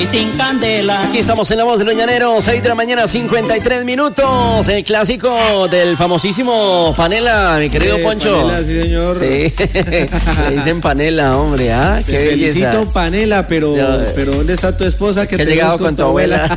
sin candela. Aquí estamos en La Voz de los Llaneros, 6 de la mañana, 53 minutos. El clásico del famosísimo Panela, mi querido Poncho. Panela, sí, señor. Sí, le dicen Panela, hombre, ¿ah? Qué belleza. Felicito, Panela, pero ¿dónde está tu esposa que ha llegado con tu abuela?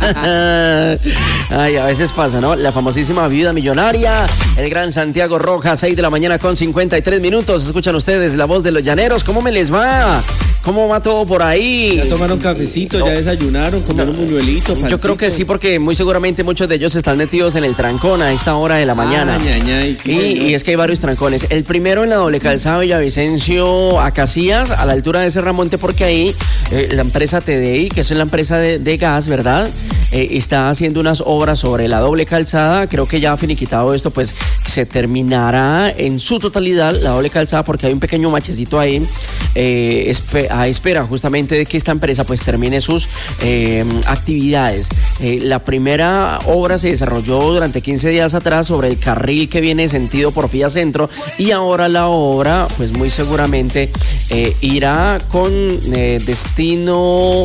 Ay, a veces pasa, ¿no? La famosísima Viuda Millonaria, el gran Santiago Rojas, 6 de la mañana con 53 minutos. Escuchan ustedes La Voz de los Llaneros. ¿Cómo me les va? ¿Cómo va todo por ahí? ¿Ya tomaron cafecito? ¿Ya desayunaron? ¿Comieron buñuelito? Pancito? Yo creo que sí, porque muy seguramente muchos de ellos están metidos en el trancón a esta hora de la mañana. Y es que hay varios trancones. El primero en la doble calzada Villavicencio a Casillas, a la altura de Serramonte, porque ahí la empresa TDI, que es la empresa de gas, ¿verdad? Está haciendo unas obras sobre la doble calzada. Creo que ya finiquitado esto, pues se terminará en su totalidad la doble calzada, porque hay un pequeño machecito ahí a espera justamente de que esta empresa pues termine sus actividades. La primera obra se desarrolló durante 15 días atrás sobre el carril que viene sentido Porfía Centro, y ahora la obra pues muy seguramente irá con destino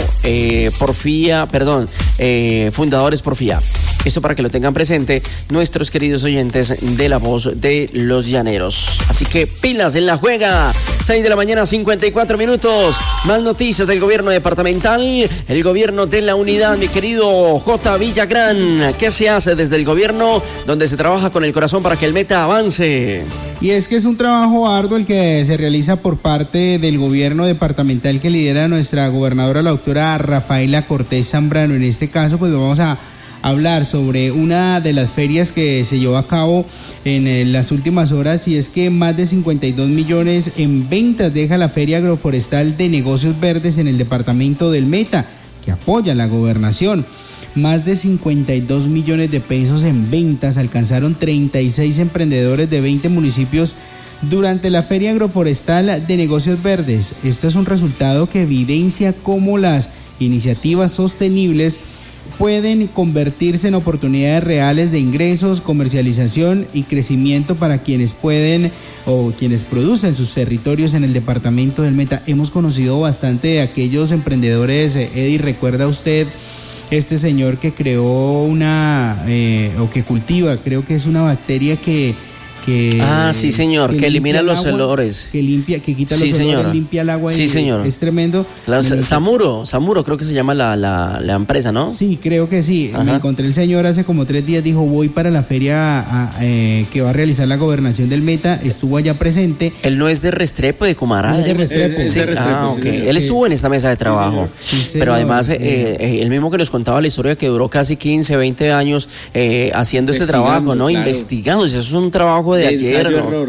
Fundadores Porfía. Esto para que lo tengan presente nuestros queridos oyentes de La Voz de los Llaneros. Así que pilas en la juega. 6 de la mañana, 54 minutos. Más noticias del gobierno departamental. El gobierno de la unidad, mi querido J. Villagrán. ¿Qué se hace desde el gobierno donde se trabaja con el corazón para que el Meta avance? Y es que es un trabajo arduo el que se realiza por parte del gobierno departamental que lidera nuestra gobernadora, la doctora Rafaela Cortés Zambrano. En este caso, pues vamos a hablar sobre una de las ferias que se llevó a cabo en las últimas horas, y es que más de 52 millones en ventas deja la Feria Agroforestal de Negocios Verdes en el departamento del Meta, que apoya la gobernación. Más de 52 millones de pesos en ventas alcanzaron 36 emprendedores de 20 municipios durante la Feria Agroforestal de Negocios Verdes. Esto es un resultado que evidencia cómo las iniciativas sostenibles pueden convertirse en oportunidades reales de ingresos, comercialización y crecimiento para quienes pueden o quienes producen sus territorios en el departamento del Meta. Hemos conocido bastante de aquellos emprendedores. Eddie, ¿recuerda usted este señor que creó o que cultiva, creo que es una bacteria que sí, señor, que elimina los olores. Que quita los olores, limpia el agua. Sí, señor. Es tremendo. Samuro creo que se llama la empresa, ¿no? Sí, creo que sí. Ajá. Me encontré el señor hace como 3 días, dijo, voy para la feria que va a realizar la gobernación del Meta, estuvo allá presente. Él no es de Restrepo, de Cumaral. No es de Restrepo. Es de Restrepo, ok. sí, Él estuvo en esta mesa de trabajo. Sí, pero además, el mismo que nos contaba la historia, que duró casi 15, 20 años haciendo este trabajo, ¿no? Claro. Investigando. Eso es un trabajo de ayer, ¿no?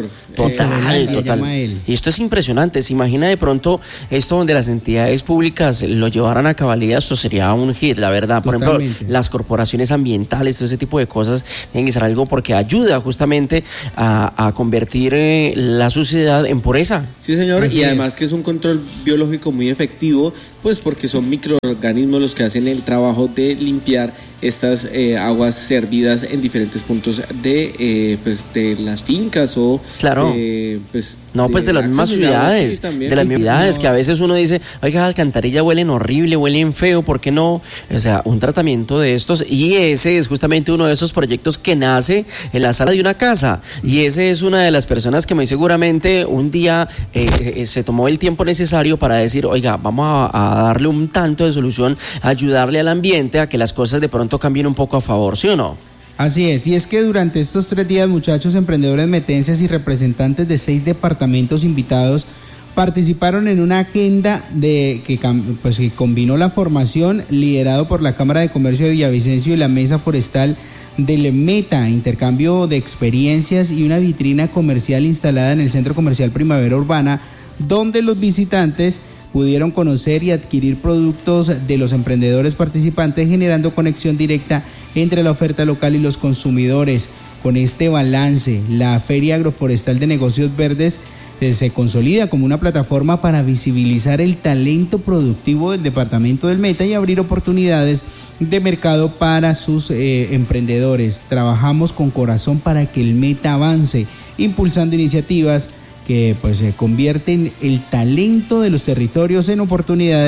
Total. Y esto es impresionante. Se imagina de pronto esto donde las entidades públicas lo llevaran a cabalidad. Esto sería un hit, la verdad. Por ejemplo, las corporaciones ambientales, todo ese tipo de cosas tienen que ser algo, porque ayuda justamente a convertir la suciedad en pureza. Sí, señor. Y además que es un control biológico muy efectivo, pues porque son microorganismos los que hacen el trabajo de limpiar estas aguas servidas en diferentes puntos de las fincas o claro. de las mismas ciudades, sí, de las mismas ciudades, que a veces uno dice, oiga, las alcantarillas huelen horrible, huelen feo, ¿por qué no? O sea, un tratamiento de estos, y ese es justamente uno de esos proyectos que nace en la sala de una casa, y ese es una de las personas que muy seguramente un día se tomó el tiempo necesario para decir, oiga, vamos a darle un tanto de solución, ayudarle al ambiente a que las cosas de pronto cambien un poco a favor, ¿sí o no? Así es, y es que durante estos 3 días, muchachos, emprendedores metenses y representantes de 6 departamentos invitados participaron en una agenda que combinó la formación liderado por la Cámara de Comercio de Villavicencio y la Mesa Forestal del Meta, intercambio de experiencias y una vitrina comercial instalada en el Centro Comercial Primavera Urbana, donde los visitantes pudieron conocer y adquirir productos de los emprendedores participantes, generando conexión directa entre la oferta local y los consumidores. Con este balance, la Feria Agroforestal de Negocios Verdes se consolida como una plataforma para visibilizar el talento productivo del departamento del Meta y abrir oportunidades de mercado para sus emprendedores. Trabajamos con corazón para que el Meta avance, impulsando iniciativas que convierten el talento de los territorios en oportunidades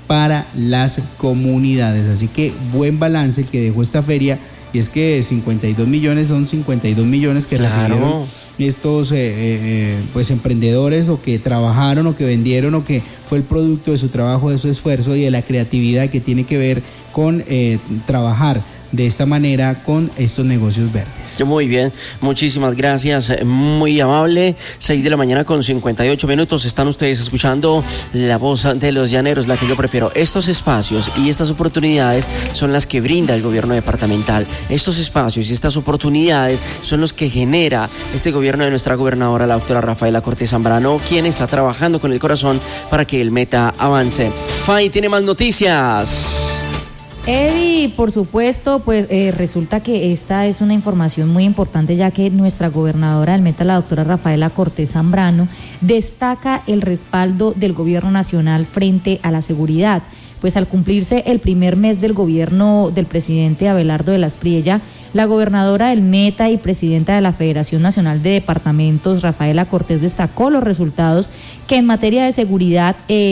para las comunidades. Así que buen balance que dejó esta feria, y es que 52 millones son 52 millones que recibieron estos pues emprendedores, o que trabajaron, o que vendieron, o que fue el producto de su trabajo, de su esfuerzo y de la creatividad que tiene que ver con trabajar de esta manera con estos negocios verdes. Muy bien, muchísimas gracias, muy amable. 6 de la mañana con 58 minutos. Están ustedes escuchando La Voz de los Llaneros, la que yo prefiero. Estos espacios y estas oportunidades son las que brinda el gobierno departamental. Estos espacios y estas oportunidades son los que genera este gobierno de nuestra gobernadora, la doctora Rafaela Cortés Zambrano, quien está trabajando con el corazón para que el meta avance. Fay tiene más noticias. Eddie, por supuesto, pues resulta que esta es una información muy importante, ya que nuestra gobernadora del Meta, la doctora Rafaela Cortés Zambrano, destaca el respaldo del gobierno nacional frente a la seguridad. Pues al cumplirse el primer mes del gobierno del presidente Abelardo de la Espriella, la gobernadora del Meta y presidenta de la Federación Nacional de Departamentos, Rafaela Cortés, destacó los resultados que en materia de seguridad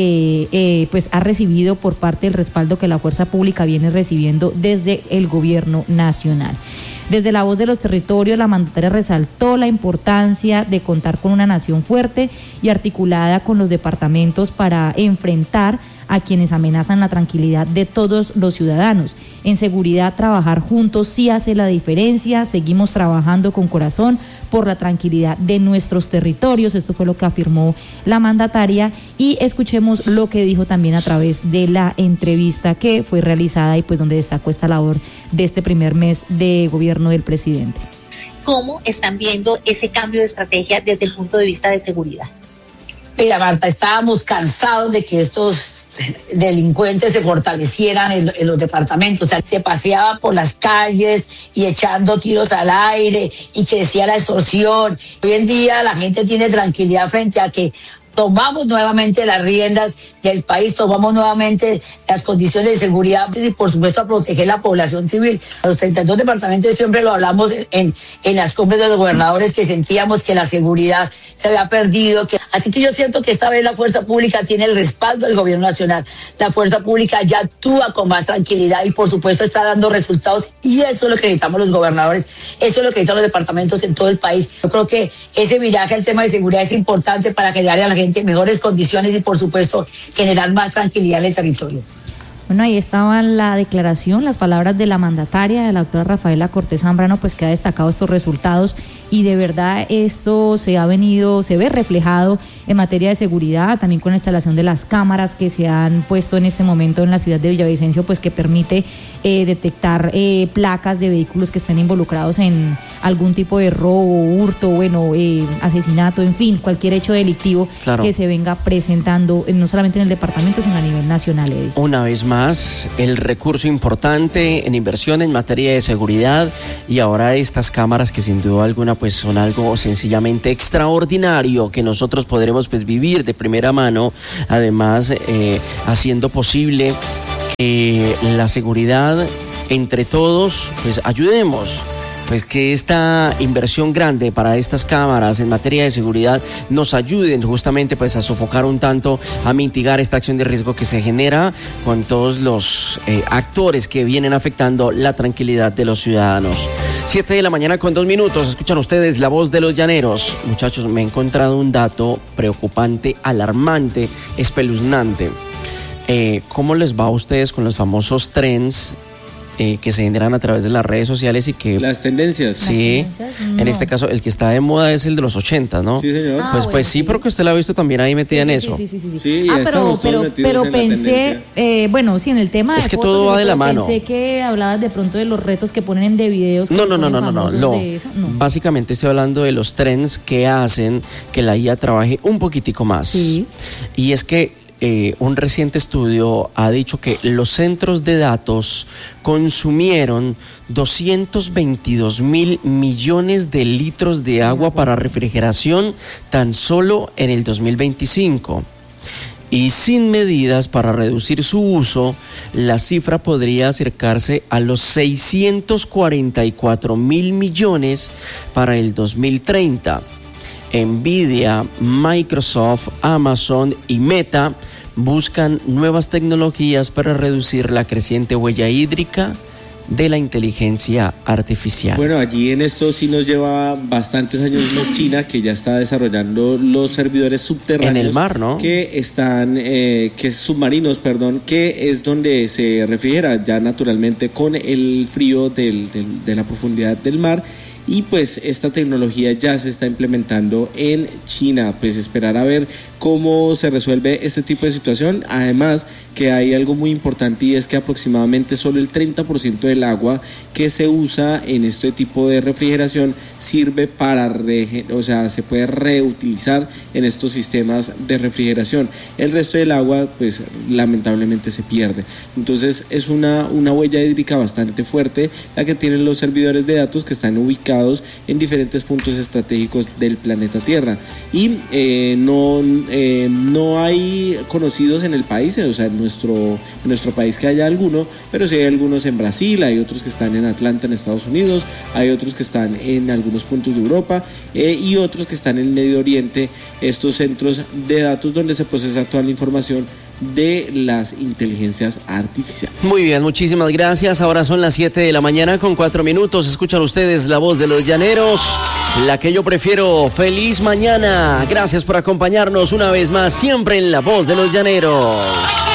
pues ha recibido por parte del respaldo que la fuerza pública viene recibiendo desde el gobierno nacional. Desde La Voz de los Territorios, la mandataria resaltó la importancia de contar con una nación fuerte y articulada con los departamentos para enfrentar a quienes amenazan la tranquilidad de todos los ciudadanos. En seguridad, trabajar juntos sí hace la diferencia. Seguimos trabajando con corazón por la tranquilidad de nuestros territorios. Esto fue lo que afirmó la mandataria, y escuchemos lo que dijo también a través de la entrevista que fue realizada y pues donde destacó esta labor de este primer mes de gobierno del presidente. ¿Cómo están viendo ese cambio de estrategia desde el punto de vista de seguridad? Mira, Marta, estábamos cansados de que estos delincuentes se fortalecieran en los departamentos, o sea, se paseaban por las calles y echando tiros al aire y crecía la extorsión. Hoy en día la gente tiene tranquilidad frente a que tomamos nuevamente las riendas del país, tomamos nuevamente las condiciones de seguridad y por supuesto a proteger la población civil. A los 32 departamentos siempre lo hablamos en las cumbres de los gobernadores, que sentíamos que la seguridad se había perdido. Así que yo siento que esta vez la fuerza pública tiene el respaldo del gobierno nacional. La fuerza pública ya actúa con más tranquilidad y por supuesto está dando resultados, y eso es lo que necesitamos los gobernadores, eso es lo que necesitan los departamentos en todo el país. Yo creo que ese viraje al tema de seguridad es importante para generar a la gente mejores condiciones y por supuesto generar más tranquilidad en el territorio. Bueno, ahí estaba la declaración, las palabras de la mandataria, de la doctora Rafaela Cortés Zambrano, pues que ha destacado estos resultados, y de verdad esto se ve reflejado en materia de seguridad, también con la instalación de las cámaras que se han puesto en este momento en la ciudad de Villavicencio, pues que permite detectar placas de vehículos que estén involucrados en algún tipo de robo, hurto, asesinato, en fin, cualquier hecho delictivo que se venga presentando no solamente en el departamento, sino a nivel nacional, Eddie. Una vez más, el recurso importante en inversión en materia de seguridad, y ahora estas cámaras que sin duda alguna pues son algo sencillamente extraordinario que nosotros podremos pues vivir de primera mano, además haciendo posible que la seguridad entre todos pues ayudemos, pues que esta inversión grande para estas cámaras en materia de seguridad nos ayuden justamente pues a sofocar un tanto, a mitigar esta acción de riesgo que se genera con todos los actores que vienen afectando la tranquilidad de los ciudadanos. 7 de la mañana con 2 minutos, escuchan ustedes La Voz de los Llaneros. Muchachos, me he encontrado un dato preocupante, alarmante, espeluznante. ¿Cómo les va a ustedes con los famosos trends que se generan a través de las redes sociales y que... Las tendencias. Sí, ¿Las tendencias? No. En este caso el que está de moda es el de los 80, ¿no? Sí, señor. Pues sí, porque usted la ha visto también ahí metida en eso. Sí, ya estamos todos metidos en la pensé, en el tema de es que fotos, todo va de la mano. Pensé que hablabas de pronto de los retos que ponen de videos. No. Básicamente estoy hablando de los trends que hacen que la IA trabaje un poquitico más. Sí. Y es que un reciente estudio ha dicho que los centros de datos consumieron 222.000 millones de litros de agua para refrigeración tan solo en el 2025. Y sin medidas para reducir su uso, la cifra podría acercarse a los 644.000 millones para el 2030. Nvidia, Microsoft, Amazon y Meta buscan nuevas tecnologías para reducir la creciente huella hídrica de la inteligencia artificial. Bueno, allí en esto sí nos lleva bastantes años más China, que ya está desarrollando los servidores subterráneos. En el mar, ¿no? Que están, submarinos, perdón, que es donde se refrigera ya naturalmente con el frío de la profundidad del mar. Y pues esta tecnología ya se está implementando en China, pues esperar a ver cómo se resuelve este tipo de situación. Además que hay algo muy importante, y es que aproximadamente solo el 30% del agua que se usa en este tipo de refrigeración sirve para, se puede reutilizar en estos sistemas de refrigeración. El resto del agua pues lamentablemente se pierde. Entonces es una huella hídrica bastante fuerte la que tienen los servidores de datos que están ubicados en diferentes puntos estratégicos del planeta Tierra, y no hay conocidos en el país, o sea, en nuestro país que haya alguno, pero sí hay algunos en Brasil, hay otros que están en Atlanta en Estados Unidos, hay otros que están en algunos puntos de Europa, y otros que están en Medio Oriente, estos centros de datos donde se procesa toda la información de las inteligencias artificiales. Muy bien, muchísimas gracias. Ahora son las 7 de la mañana con 4 minutos. Escuchan ustedes la voz de los llaneros, la que yo prefiero. Feliz mañana. Gracias por acompañarnos una vez más, siempre en la voz de los llaneros.